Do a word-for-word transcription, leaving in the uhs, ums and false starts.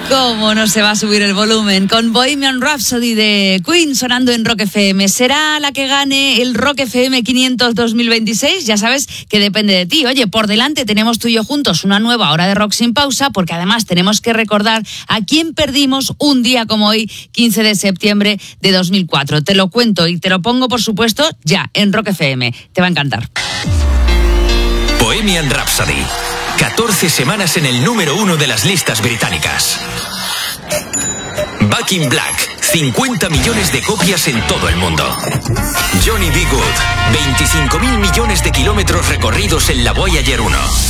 ¿Cómo no se va a subir el volumen? Con Bohemian Rhapsody de Queen sonando en Rock F M. ¿Será la que gane el Rock F M quinientos dos mil veintiséis? Ya sabes que depende de ti. Oye, por delante tenemos tú y yo juntos una nueva hora de rock sin pausa, porque además tenemos que recordar a quién perdimos un día como hoy, quince de septiembre de dos mil cuatro. Te lo cuento y te lo pongo, por supuesto, ya en Rock F M. Te va a encantar. Bohemian Rhapsody. catorce semanas en el número uno de las listas británicas. Back in Black, cincuenta millones de copias en todo el mundo. Johnny B. Good, veinticinco mil millones de kilómetros recorridos en la Voyager uno.